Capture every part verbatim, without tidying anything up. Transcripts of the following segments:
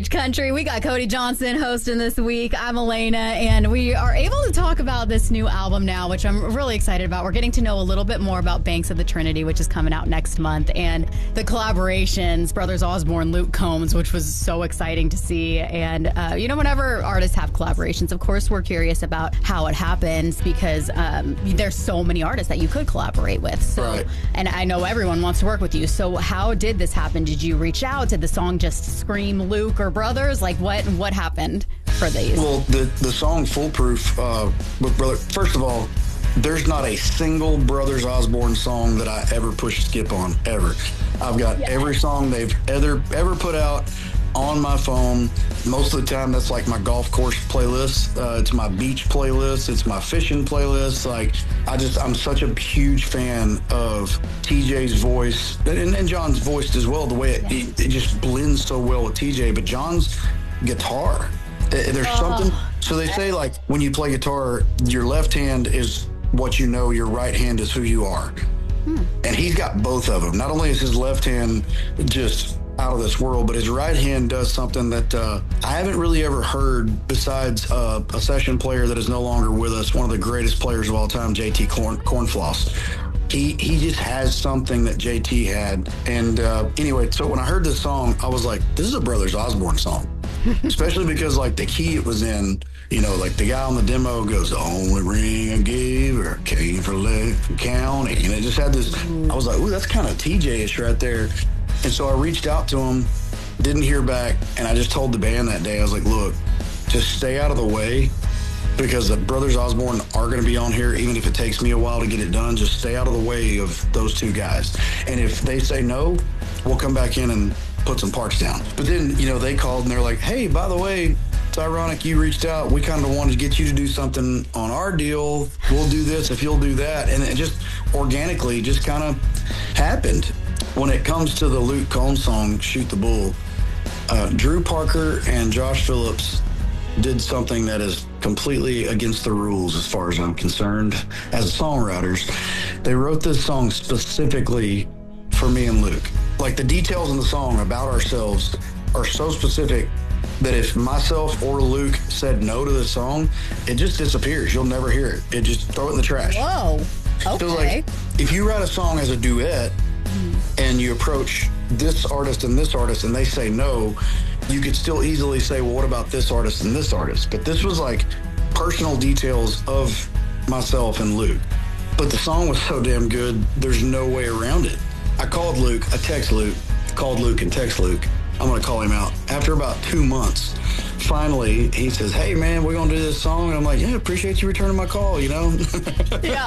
Country. We got Cody Johnson hosting this week. I'm Elena, and we are able to talk about this new album now, which I'm really excited about. We're getting to know a little bit more about Banks of the Trinity, which is coming out next month, and the collaborations, Brothers Osborne, Luke Combs, which was so exciting to see. And, uh, you know, whenever artists have collaborations, of course, we're curious about how it happens because um, there's so many artists that you could collaborate with. So, right. And I know everyone wants to work with you. So how did this happen? Did you reach out? Did the song just scream Luke or Brothers? Like what what happened for these? Well, the the song Foolproof uh, with Brother, first of all, there's not a single Brothers Osborne song that I ever push skip on, ever. I've got yeah. every song they've ever ever put out on my phone. Most of the time, that's like my golf course playlist. Uh, it's my beach playlist. It's my fishing playlist. Like, I just, I'm such a huge fan of T J's voice and, and John's voice as well. The way it, it, it just blends so well with T J. But John's guitar, there's oh. something. So they say, like, when you play guitar, your left hand is what you know, your right hand is who you are. Hmm. And he's got both of them. Not only is his left hand just out of this world, but his right hand does something that uh, I haven't really ever heard besides uh, a session player that is no longer with us, one of the greatest players of all time, J T Corn, Cornfloss. He he just has something that J T had. And uh, anyway, so when I heard this song, I was like, this is a Brothers Osborne song. Especially because, like, the key it was in, you know, like the guy on the demo goes, the only ring I gave her came from Lake County. And it just had this, I was like, ooh, that's kind of T J-ish right there. And so I reached out to him, didn't hear back, and I just told the band that day, I was like, look, just stay out of the way because the Brothers Osborne are going to be on here, even if it takes me a while to get it done. Just stay out of the way of those two guys. And if they say no, we'll come back in and put some parts down. But then, you know, they called and they're like, hey, by the way, it's ironic you reached out. We kind of wanted to get you to do something on our deal. We'll do this if you'll do that. And it just organically just kind of happened. When it comes to the Luke Combs song, Shoot the Bull, uh, Drew Parker and Josh Phillips did something that is completely against the rules as far as I'm concerned. As songwriters, they wrote this song specifically for me and Luke. Like, the details in the song about ourselves are so specific that if myself or Luke said no to the song, it just disappears. You'll never hear it. It just throw it in the trash. Whoa. Okay. So, like, if you write a song as a duet, and you approach this artist and this artist and they say no, you could still easily say, well, what about this artist and this artist? But this was like personal details of myself and Luke. But the song was so damn good, there's no way around it. I called Luke, I text Luke, called Luke and text Luke. I'm going to call him out. After about two months, finally, he says, hey, man, we're going to do this song. And I'm like, yeah, appreciate you returning my call, you know? Yeah.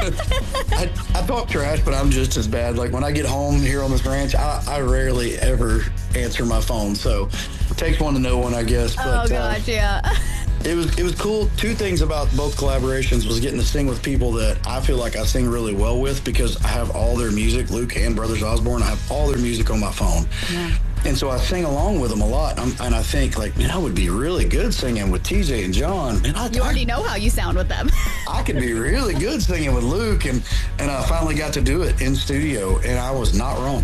I, I talk trash, but I'm just as bad. Like, when I get home here on this ranch, I, I rarely ever answer my phone. So it takes one to know one, I guess. But, oh, gosh, uh, yeah. It was it was cool. Two things about both collaborations was getting to sing with people that I feel like I sing really well with because I have all their music, Luke and Brothers Osborne. I have all their music on my phone. Yeah. And so I sing along with them a lot. I'm, and I think, like, man, I would be really good singing with T J and John. Man, I, you already know how you sound with them. I could be really good singing with Luke. And, and I finally got to do it in studio, and I was not wrong.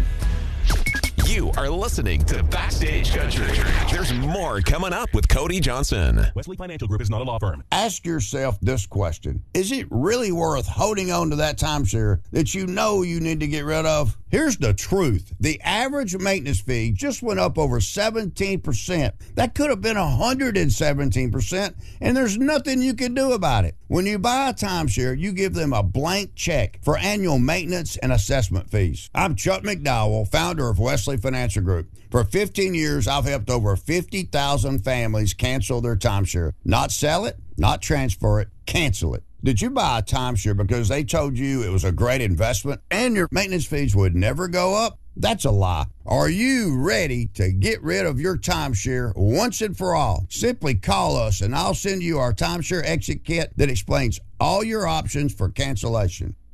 You are listening to Backstage Country. There's more coming up with Cody Johnson. Wesley Financial Group is not a law firm. Ask yourself this question. Is it really worth holding on to that timeshare that you know you need to get rid of? Here's the truth. The average maintenance fee just went up over seventeen percent. That could have been one hundred seventeen percent, and there's nothing you can do about it. When you buy a timeshare, you give them a blank check for annual maintenance and assessment fees. I'm Chuck McDowell, founder of Wesley Financial Group. For fifteen years, I've helped over fifty thousand families cancel their timeshare. Not sell it, not transfer it, cancel it. Did you buy a timeshare because they told you it was a great investment and your maintenance fees would never go up? That's a lie. Are you ready to get rid of your timeshare once and for all? Simply call us and I'll send you our timeshare exit kit that explains all your options for cancellation.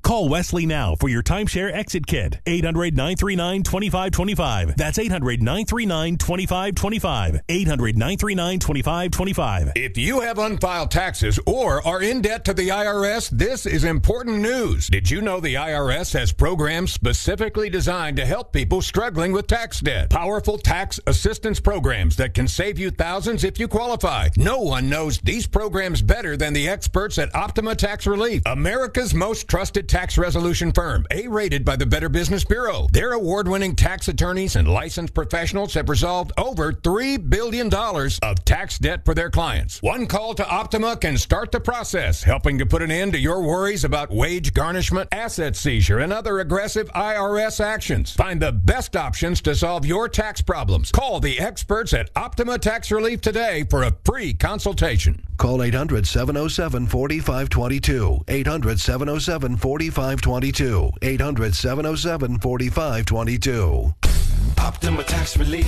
Call Wesley now for your timeshare exit kit. eight hundred, nine three nine, two five two five. That's eight hundred, nine three nine, two five two five. eight hundred, nine three nine, two five two five. If you have unfiled taxes or are in debt to the I R S, this is important news. Did you know the I R S has programs specifically designed to help people struggling with tax debt? Powerful tax assistance programs that can save you thousands if you qualify. No one knows these programs better than the experts at Optima Tax Relief, America's most trusted tax resolution firm, A-rated by the Better Business Bureau. Their award-winning tax attorneys and licensed professionals have resolved over three billion dollars of tax debt for their clients. One call to Optima can start the process, helping to put an end to your worries about wage garnishment, asset seizure, and other aggressive I R S actions. Find the best options to solve your tax problems. Call the experts at Optima Tax Relief today for a free consultation. Call eight hundred, seven oh seven, four five two two. eight hundred, seven oh seven, four five two two. eight hundred, seven oh seven, four five two two. Optima Tax Relief.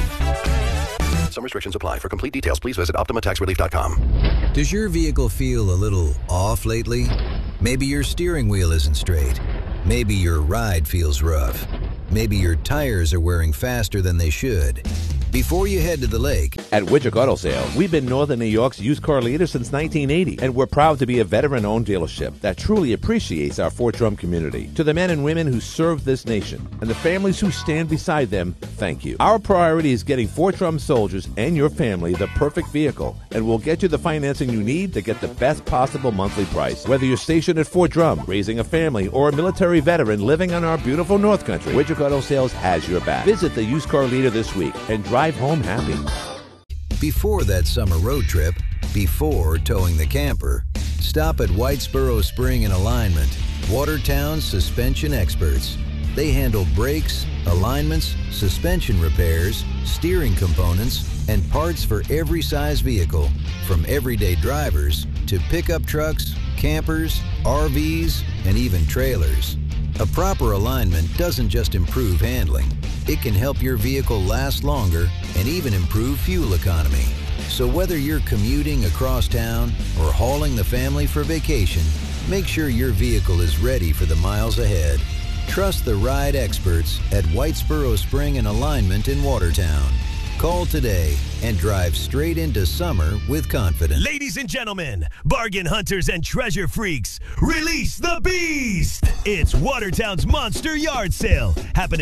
Some restrictions apply. For complete details, please visit optima tax relief dot com. Does your vehicle feel a little off lately? Maybe your steering wheel isn't straight. Maybe your ride feels rough. Maybe your tires are wearing faster than they should. Before you head to the lake, at Widget Auto Sales, we've been Northern New York's used car leader since nineteen eighty, and we're proud to be a veteran-owned dealership that truly appreciates our Fort Drum community. To the men and women who serve this nation and the families who stand beside them, thank you. Our priority is getting Fort Drum soldiers and your family the perfect vehicle, and we'll get you the financing you need to get the best possible monthly price. Whether you're stationed at Fort Drum, raising a family, or a military veteran living on our beautiful North Country, Widget Auto Sales has your back. Visit the used car leader this week and drive home happy. Before that summer road trip, before towing the camper, stop at Whitesboro Spring and Alignment, Watertown's suspension experts. They handle brakes, alignments, suspension repairs, steering components, and parts for every size vehicle, from everyday drivers to pickup trucks, campers, R Vs, and even trailers. A proper alignment doesn't just improve handling. It can help your vehicle last longer and even improve fuel economy. So whether you're commuting across town or hauling the family for vacation, make sure your vehicle is ready for the miles ahead. Trust the ride experts at Whitesboro Spring and Alignment in Watertown. Call today and drive straight into summer with confidence. Ladies and gentlemen, bargain hunters and treasure freaks, release the beast! It's Watertown's Monster Yard Sale, happening